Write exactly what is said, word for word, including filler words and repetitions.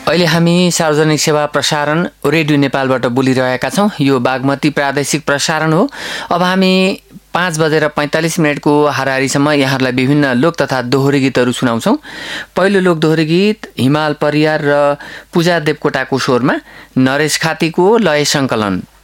अहिले हामी सार्वजनिक सेवा प्रसारण रेडियो नेपालबाट बोलिरहेका छौँ। यो बागमती प्रादेशिक प्रसारण हो। अब हामी पाँच बजेर पैँतालिस मिनटको हाराहारीसम्म यहाँहरूलाई विभिन्न लोक तथा दोहोरी गीतहरू सुनाउँछौँ। पहिलो लोक दोहोरी गीत हिमाल परियार र पूजा देवकोटाको स्वरमा, नरेश खातीको लय सङ्कलन।